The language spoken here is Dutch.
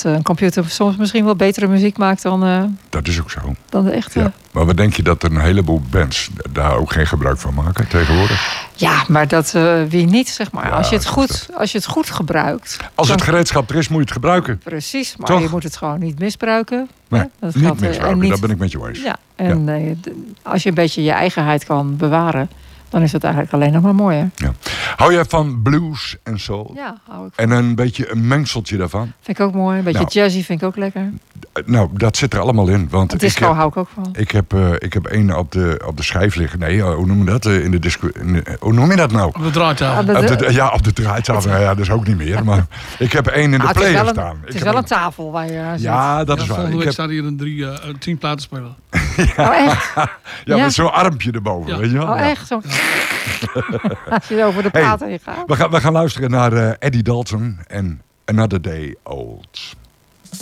een computer soms misschien wel betere muziek maakt dan... Dat is ook zo. Dan de echte. Ja. Maar wat denk je dat een heleboel bands daar ook geen gebruik van maken tegenwoordig? Ja, maar dat wie niet, zeg maar. Ja, als je het goed gebruikt... Als het gereedschap er is, moet je het gebruiken. Precies, maar Toch? je moet het gewoon niet misbruiken. Nee, dat niet geldt, misbruiken, daar ben ik met je eens. Ja, en als je een beetje je eigenheid kan bewaren... dan is het eigenlijk alleen nog maar mooi, hè? Ja. Hou jij van blues en soul? Ja, hou ik van. En een beetje een mengseltje daarvan? Vind ik ook mooi. Een beetje jazzy vind ik ook lekker. Nou, dat zit er allemaal in. Want disco hou ik ook van. Ik heb één op de schijf liggen. Nee, hoe noem je dat? In de disco, hoe noem je dat nou? Op de draaitafel. Op de draaitafel. Ja, dat is ook niet meer. Maar ik heb één in de player staan. Het is wel een tafel waar je aan zit. Ja, dat is waar. Volgende week staat hier een 10 platenspeler. Oh, echt? Ja, met zo'n armpje erboven. Ja. Weet je wel? Oh, echt? Zo... Als je over de platen heen gaat. We gaan luisteren naar Eddie Dalton en Another Day Old.